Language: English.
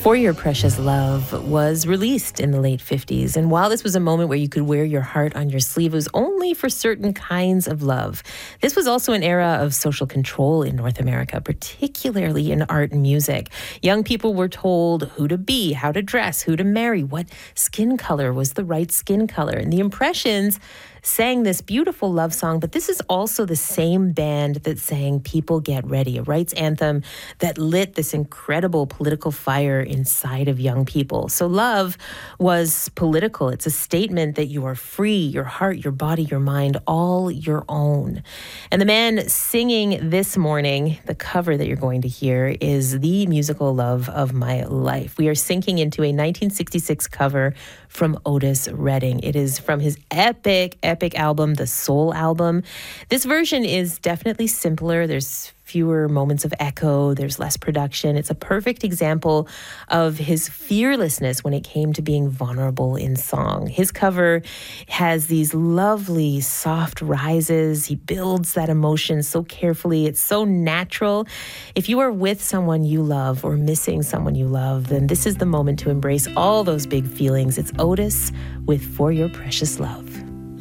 For Your Precious Love was released in the late 50s. And while this was a moment where you could wear your heart on your sleeve, it was only for certain kinds of love. This was also an era of social control in North America, particularly in art and music. Young people were told who to be, how to dress, who to marry, what skin color was the right skin color. And the Impressions sang this beautiful love song, but this is also the same band that sang People Get Ready, a rights anthem that lit this incredible political fire inside of young people. So love was political. It's a statement that you are free, your heart, your body, your mind, all your own. And the man singing this morning, the cover that you're going to hear, is the musical love of my life. We are sinking into a 1966 cover from Otis Redding. It is from his epic album, the Soul Album. This version is definitely simpler. There's fewer moments of echo. There's less production. It's a perfect example of his fearlessness when it came to being vulnerable in song. His cover has these lovely, soft rises. He builds that emotion so carefully. It's so natural. If you are with someone you love or missing someone you love, then this is the moment to embrace all those big feelings. It's Otis with For Your Precious Love.